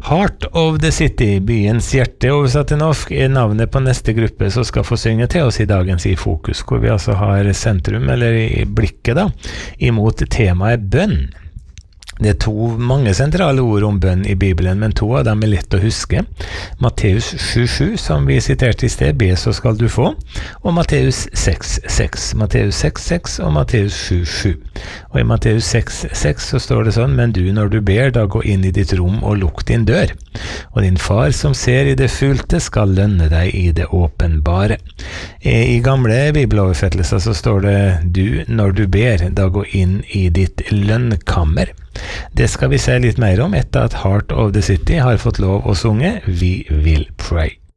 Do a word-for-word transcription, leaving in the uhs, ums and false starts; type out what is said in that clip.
Heart of the City, byens hjerte oversatt til norsk, er navnet på neste gruppe som skal få synge til oss i dagens I Fokus, hvor vi altså har sentrum, eller i blikket da, imot temaet bønn. Det er to mange sentrale ord om bønn I Bibelen, men to av dem er lett å huske. Matteus sju sju, som vi siterte I sted, be så skal du få, og Matteus seks seks. Matteus seks seks og Matteus sju sju. Og I Matteus seks seks så står det sånn, men du når du ber, da gå inn I ditt rom og lukk din dør. Og din far som ser I det skjulte skal lønne deg I det åpenbare. I gamle bibeloversettelser så står det, du når du ber, da gå inn I ditt lønnkammer. Det skal vi se litt mer om etter at Heart of the City har fått lov å sunge Vi vil pray.